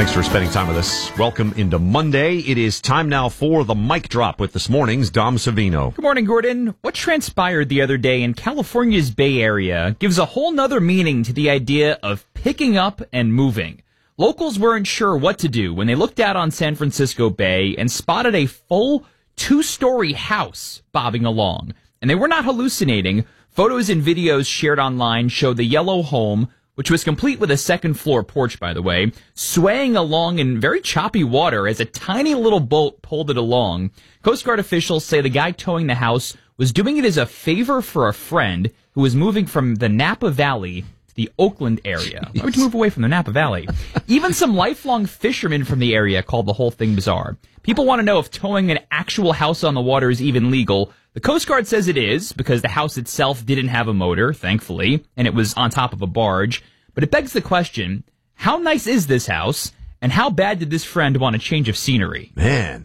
Thanks for spending time with us. Welcome into Monday. It is time now for the mic drop with this morning's Dom Savino. Good morning, Gordon. What transpired the other day in California's Bay Area gives a whole nother meaning to the idea of picking up and moving. Locals weren't sure what to do when they looked out on San Francisco Bay and spotted a full 2-story house bobbing along. And they were not hallucinating. Photos and videos shared online show the yellow home, which was complete with a second-floor porch, by the way, swaying along in very choppy water as a tiny little boat pulled it along. Coast Guard officials say the guy towing the house was doing it as a favor for a friend who was moving from the Napa Valley to the Oakland area. Why would you move away from the Napa Valley? Even some lifelong fishermen from the area called the whole thing bizarre. People want to know if towing an actual house on the water is even legal. The Coast Guard says it is, because the house itself didn't have a motor, thankfully, and it was on top of a barge. But it begs the question, how nice is this house, and how bad did this friend want a change of scenery? Man,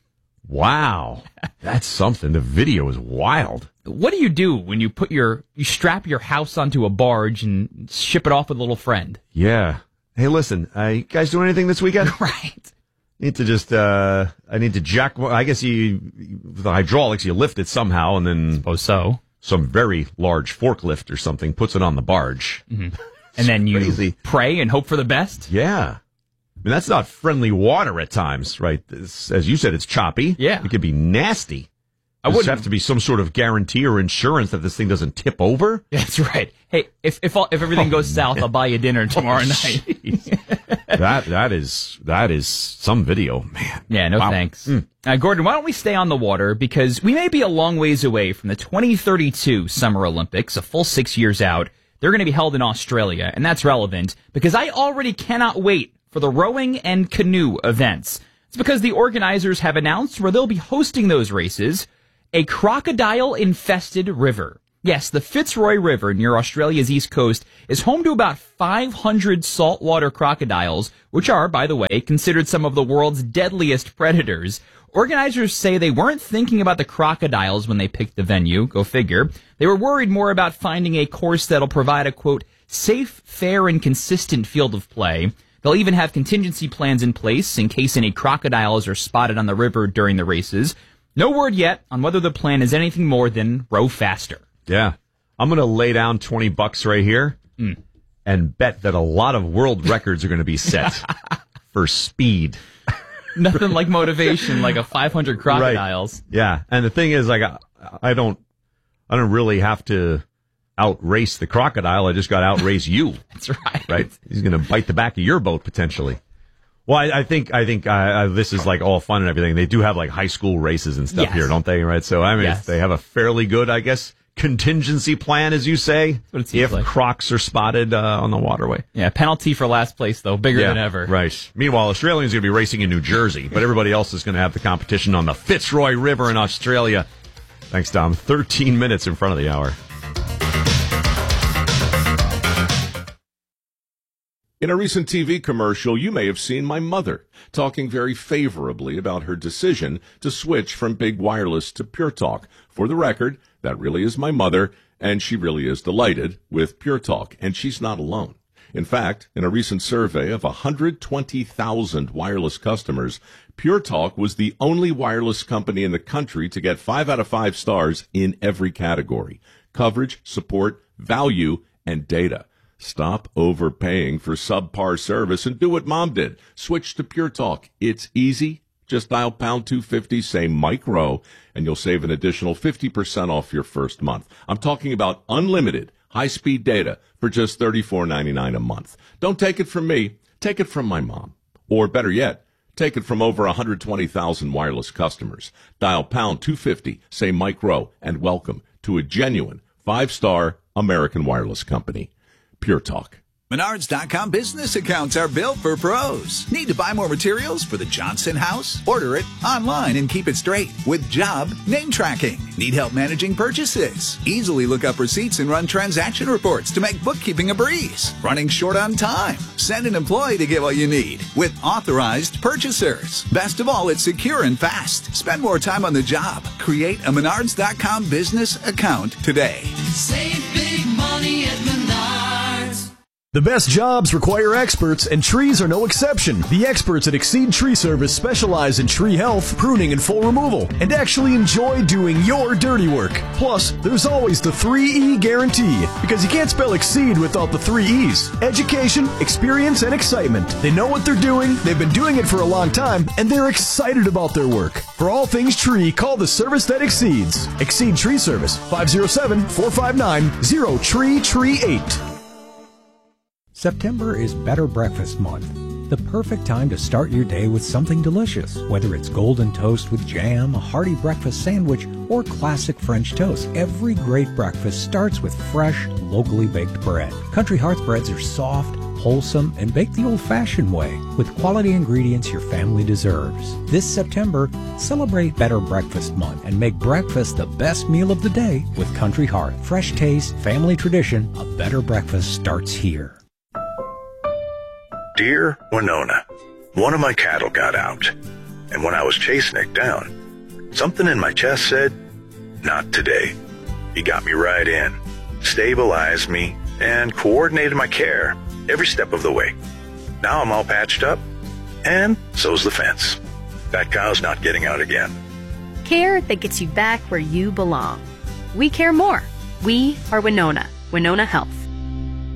wow, that's something. The video is wild. What do you do when you strap your house onto a barge and ship it off with a little friend? Yeah. Hey, listen, you guys doing anything this weekend? Right. Need to just, I need to jack, I guess with the hydraulics, you lift it somehow, and then Suppose so. some very large forklift or something puts it on the barge. Mm-hmm. And then you pray and hope for the best? Yeah. I mean, that's not friendly water at times, right? As you said, it's choppy. Yeah. It could be nasty. There would have to be some sort of guarantee or insurance that this thing doesn't tip over. That's right. Hey, if everything goes south, I'll buy you dinner tomorrow night. That is some video, man. Yeah, no thanks. Gordon, why don't we stay on the water, because we may be a long ways away from the 2032 Summer Olympics, a full 6 years out. They're going to be held in Australia, and that's relevant because I already cannot wait for the rowing and canoe events. It's because the organizers have announced where they'll be hosting those races, a crocodile-infested river. Yes, the Fitzroy River near Australia's east coast is home to about 500 saltwater crocodiles, which are, by the way, considered some of the world's deadliest predators. Organizers say they weren't thinking about the crocodiles when they picked the venue, go figure. They were worried more about finding a course that'll provide a, quote, safe, fair, and consistent field of play. They'll even have contingency plans in place in case any crocodiles are spotted on the river during the races. No word yet on whether the plan is anything more than row faster. Yeah. I'm going to lay down $20 right here and bet that a lot of world records are going to be set for speed. Nothing like motivation, like a 500 crocodiles. Right. Yeah. And the thing is, like, I don't really have to outrace the crocodile. I just got to outrace you. That's right. Right. He's going to bite the back of your boat potentially. Well, I think this is like all fun and everything. They do have like high school races and stuff here, don't they? Right. So I mean, they have a fairly good, I guess, contingency plan, as you say, that's what it seems if like. crocs are spotted on the waterway. Yeah, penalty for last place, though, bigger than ever. Right. Meanwhile, Australians are going to be racing in New Jersey, but everybody else is going to have the competition on the Fitzroy River in Australia. Thanks, Dom. 13 minutes in front of the hour. In a recent TV commercial, you may have seen my mother talking very favorably about her decision to switch from big wireless to Pure Talk. For the record, that really is my mother, and she really is delighted with Pure Talk, and she's not alone. In fact, in a recent survey of 120,000 wireless customers, Pure Talk was the only wireless company in the country to get 5 out of 5 stars in every category: coverage, support, value, and data. Stop overpaying for subpar service and do what Mom did. Switch to Pure Talk. It's easy. Just dial pound 250, say Mike Rowe, and you'll save an additional 50% off your first month. I'm talking about unlimited high-speed data for just $34.99 a month. Don't take it from me. Take it from my mom. Or better yet, take it from over 120,000 wireless customers. Dial pound 250, say Mike Rowe, and welcome to a genuine 5-star American wireless company. Pure Talk. Menards.com business accounts are built for pros. Need to buy more materials for the Johnson house? Order it online and keep it straight with Job Name Tracking. Need help managing purchases? Easily look up receipts and run transaction reports to make bookkeeping a breeze. Running short on time? Send an employee to get what you need with authorized purchasers. Best of all, it's secure and fast. Spend more time on the job. Create a Menards.com business account today. Save big money at Menards. The best jobs require experts, and trees are no exception. The experts at Exceed Tree Service specialize in tree health, pruning, and full removal, and actually enjoy doing your dirty work. Plus, there's always the 3E guarantee, because you can't spell Exceed without the 3 E's. Education, experience, and excitement. They know what they're doing, they've been doing it for a long time, and they're excited about their work. For all things tree, call the service that exceeds. Exceed Tree Service, 507-459-0TREE38. September is Better Breakfast Month. The perfect time to start your day with something delicious, whether it's golden toast with jam, a hearty breakfast sandwich, or classic French toast. Every great breakfast starts with fresh, locally baked bread. Country Hearts breads are soft, wholesome, and baked the old-fashioned way, with quality ingredients your family deserves. This September, celebrate Better Breakfast Month and make breakfast the best meal of the day with Country Heart. Fresh taste, family tradition, a better breakfast starts here. Dear Winona, one of my cattle got out, and when I was chasing it down, something in my chest said, not today. He got me right in, stabilized me, and coordinated my care every step of the way. Now I'm all patched up, and so's the fence. That cow's not getting out again. Care that gets you back where you belong. We care more. We are Winona. Winona Health.